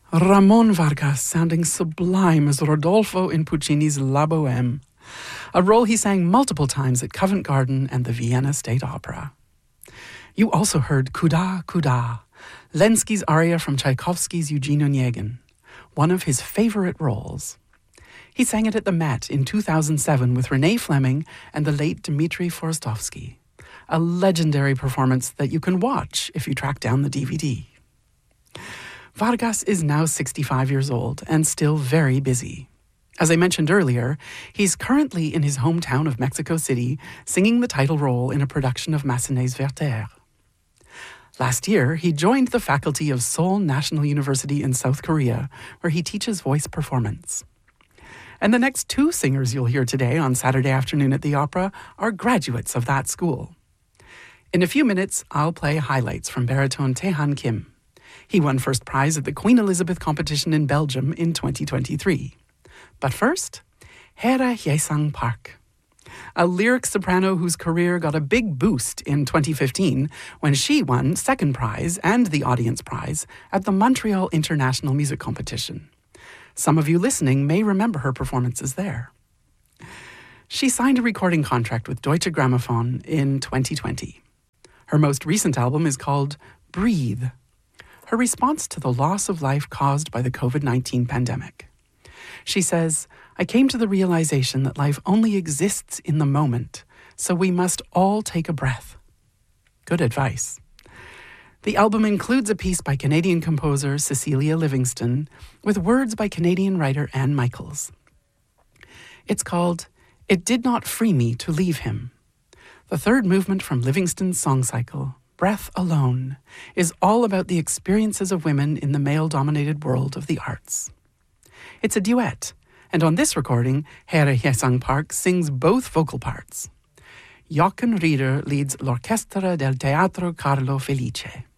Ramon Vargas sounding sublime as Rodolfo in Puccini's La Bohème, a role he sang multiple times at Covent Garden and the Vienna State Opera. You also heard Kuda Kuda, Lenski's aria from Tchaikovsky's Eugene Onegin, one of his favorite roles. He sang it at the Met in 2007 with Renee Fleming and the late Dmitri Forostovsky, a legendary performance that you can watch if you track down the DVD. Vargas is now 65 years old and still very busy. As I mentioned earlier, he's currently in his hometown of Mexico City singing the title role in a production of Massenet's Werther. Last year, he joined the faculty of Seoul National University in South Korea, where he teaches voice performance. And the next two singers you'll hear today on Saturday afternoon at the Opera are graduates of that school. In a few minutes, I'll play highlights from baritone Taehan Kim. He won first prize at the Queen Elizabeth competition in Belgium in 2023. But first, Hera Hye-sang Park, a lyric soprano whose career got a big boost in 2015 when she won second prize and the audience prize at the Montreal International Music Competition. Some of you listening may remember her performances there. She signed a recording contract with Deutsche Grammophon in 2020. Her most recent album is called Breathe, her response to the loss of life caused by the COVID-19 pandemic. She says, "I came to the realization that life only exists in the moment, so we must all take a breath." Good advice. The album includes a piece by Canadian composer Cecilia Livingston with words by Canadian writer Anne Michaels. It's called It Did Not Free Me to Leave Him. The third movement from Livingston's song cycle, Breath Alone, is all about the experiences of women in the male-dominated world of the arts. It's a duet, and on this recording, Hera Hye-sang Park sings both vocal parts. Jochen Rieder leads L'Orchestra del Teatro Carlo Felice.